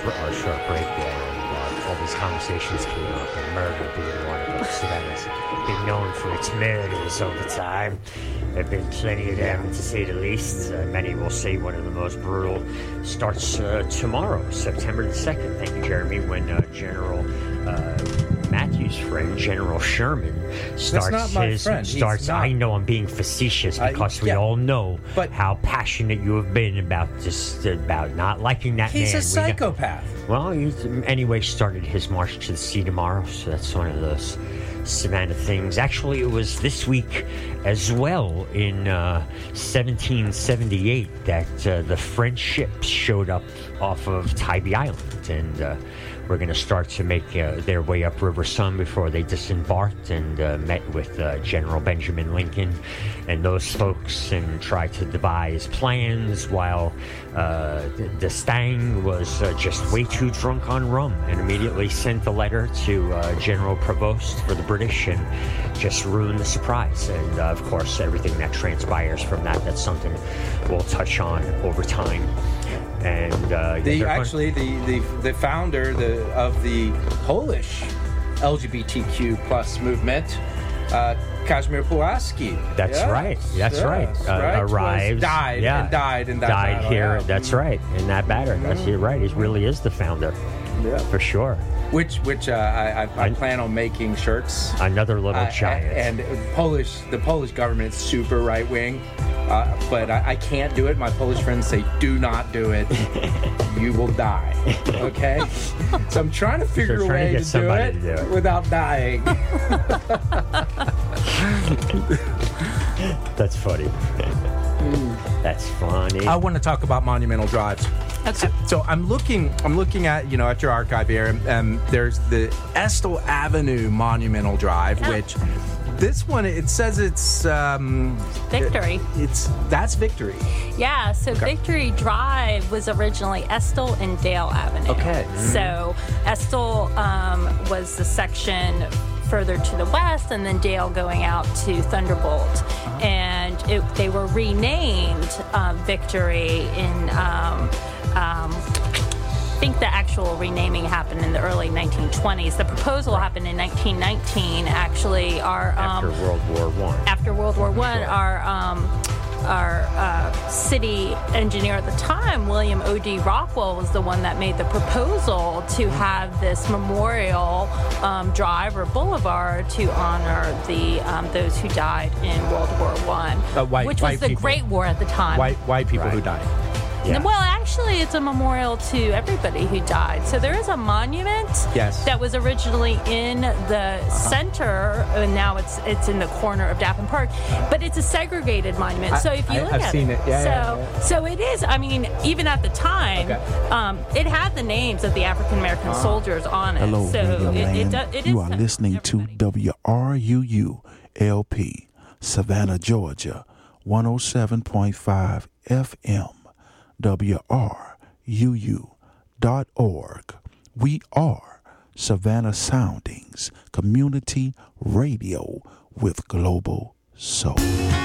our short break there, and all these conversations came up, and murder being one of them. Savannah's been known for its murders over time. There have been plenty of them, to say the least. Many will say one of the most brutal starts tomorrow, September the 2nd. Thank you, Jeremy, when General Matthew's friend, General Sherman, starts That's not my his... friend. He's starts. not. I know I'm being facetious because we yeah. all know But- how passionate you have been about not liking that He's man. a psychopath. Well, he anyway started his march to the sea tomorrow, so that's one of those Savannah things. Actually, it was this week as well in 1778 that the French ships showed up off of Tybee Island, and were going to start to make their way up River Sun before they disembarked and met with General Benjamin Lincoln and those folks and tried to devise plans while D'Estaing was just way too drunk on rum and immediately sent a letter to General Prevost for the British and just ruined the surprise. And of course, everything that transpires from that's something we'll touch on over time. And the founder of the Polish LGBTQ plus movement, Kazimierz Pulaski. That's right. Arrived, died in that battle. Here. Yeah. That's right. In that battle. That's right. He really is the founder. Yeah, for sure. Which I plan on making shirts. Another little giant. And the Polish government's super right wing. But I can't do it. My Polish friends say, do not do it. You will die. Okay? So I'm trying to figure a way to do it without dying. That's funny. That's funny. I want to talk about monumental drives. Okay. So I'm looking at at your archive here, and there's the Estill Avenue Monumental Drive, which this one it says it's Victory. That's Victory. Yeah. So Victory Drive was originally Estill and Dale Avenue. Okay. So Estill was the section further to the west, and then Dale going out to Thunderbolt, and they were renamed Victory in. I think the actual renaming happened in the early 1920s. The proposal happened in 1919. Actually, after World War I. After World War I, our city engineer at the time, William O.D. Rockwell, was the one that made the proposal to have this memorial drive or boulevard to honor those who died in World War I, which was the Great War at the time. White people who died. Yeah. Well, actually, it's a memorial to everybody who died. So there is a monument that was originally in the center, and now it's in the corner of Dappen Park. But it's a segregated monument. So if you look at I've seen it. So it is. I mean, even at the time, it had the names of the African American soldiers on it. Hello, so it is. You are listening to WRUU LP, Savannah, Georgia, 107.5 FM. WRUU.org. We are Savannah Soundings Community Radio with Global Soul.